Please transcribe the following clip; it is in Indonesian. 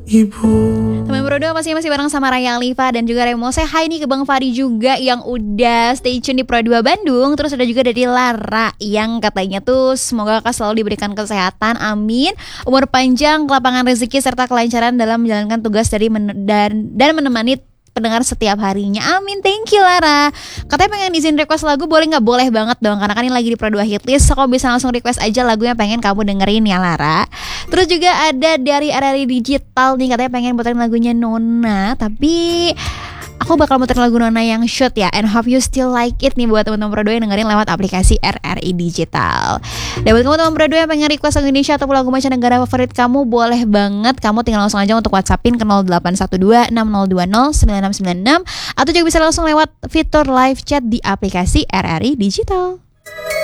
Ibu. Teman berdua masih bareng sama Raya Alifa dan juga Remo. Saya hai nih ke Bang Fari juga yang udah stay tune di Pro 2 Bandung. Terus ada juga dari Lara yang katanya tuh semoga kakak selalu diberikan kesehatan, amin, umur panjang, kelapangan rezeki serta kelancaran dalam menjalankan tugas dan menemani pendengar setiap harinya. Amin, thank you Lara. Katanya pengen izin request lagu, boleh nggak? Boleh banget dong, karena kan ini lagi di Pro 2 Hitlist. So kamu bisa langsung request aja lagu yang pengen kamu dengerin ya Lara. Terus juga ada dari RRI Digital nih, katanya pengen puterin lagunya Nona. Tapi aku bakal muterin lagu Nona yang shoot ya, And Hope You Still Like It nih buat teman-teman Pro 2 yang dengerin lewat aplikasi RRI Digital. Dan buat kamu teman Pro 2 yang pengen request lagu Indonesia ataupun lagu mancanegara favorit kamu, boleh banget. Kamu tinggal langsung aja untuk WhatsAppin ke 0812 6020 9696 atau juga bisa langsung lewat fitur live chat di aplikasi RRI Digital.